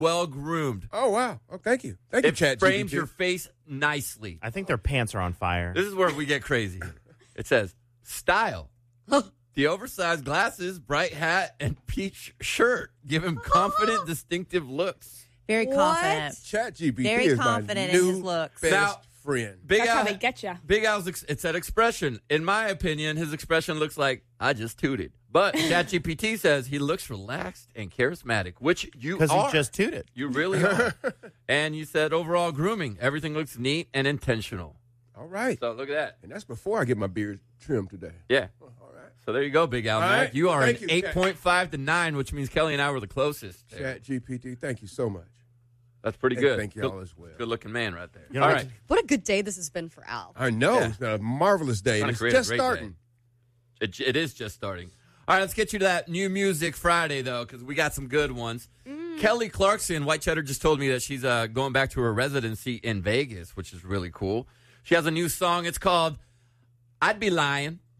well groomed. Oh, wow. Oh, thank you. Thank you, It ChatGPT. frames your face nicely. I think their pants are on fire. This is where we get crazy. It says, style. The oversized glasses, bright hat, and peach shirt give him confident, distinctive looks. Very confident. ChatGPT Very is confident my in new his looks. best Now- friend. Big That's Al, how they get you. Big Al's, it said expression. In my opinion, his expression looks like, I just tooted. But ChatGPT says he looks relaxed and charismatic, which you are. Because he just tooted. You really are. And you said overall grooming. Everything looks neat and intentional. All right. So look at that. And that's before I get my beard trimmed today. Yeah. All right. So there you go, Big Al. All Mac. right. You are Thank an you, Chat. 8.5 to 9, which means Kelly and I were the closest. ChatGPT, thank you so much. That's pretty And good. thank y'all as well. Good looking man right there. You know All what? right. What a good day this has been for Al. I know. Yeah. It's been a marvelous day. Trying And to it's create a just great starting. It is just starting. All right, let's get you to that new music Friday, though, because we got some good ones. Kelly Clarkson, White Cheddar, just told me that she's going back to her residency in Vegas, which is really cool. She has a new song. It's called I'd Be Lying.